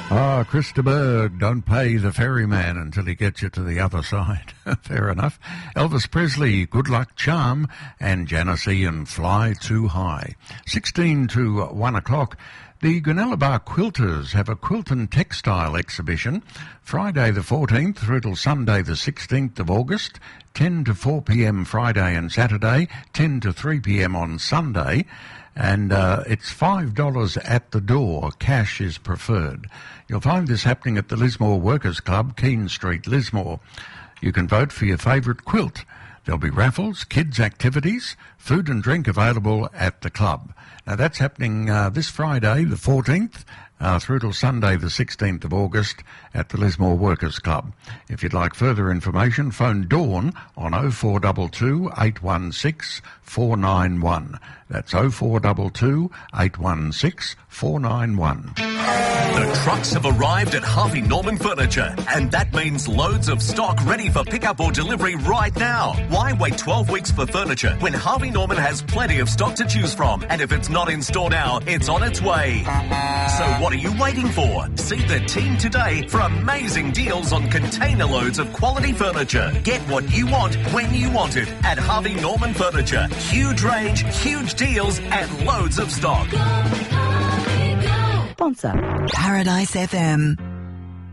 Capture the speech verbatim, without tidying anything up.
Ah, Christa Berg, don't pay the ferryman until he gets you to the other side. Fair enough. Elvis Presley, Good Luck Charm, and Janice Ian, Fly Too High. sixteen to one o'clock. The Goonellabah Quilters have a quilt and textile exhibition Friday the fourteenth through till Sunday the sixteenth of August, ten to four p.m. Friday and Saturday, ten to three p.m. on Sunday, and uh, it's five dollars at the door. Cash is preferred. You'll find this happening at the Lismore Workers Club, Keene Street, Lismore. You can vote for your favourite quilt. There'll be raffles, kids' activities, food and drink available at the club. Now, that's happening uh, this Friday, the fourteenth, uh, through till Sunday, the sixteenth of August, at the Lismore Workers Club. If you'd like further information, phone Dawn on oh four two two, eight one six, four nine one. That's oh four two two, eight one six, four nine one. The trucks have arrived at Harvey Norman Furniture, and that means loads of stock ready for pickup or delivery right now. Why wait twelve weeks for furniture when Harvey Norman has plenty of stock to choose from? And if it's not in store now, it's on its way. So what are you waiting for? See the team today for amazing deals on container loads of quality furniture. Get what you want when you want it at Harvey Norman Furniture. Huge range, huge deals, and loads of stock. Sponsor Paradise F M.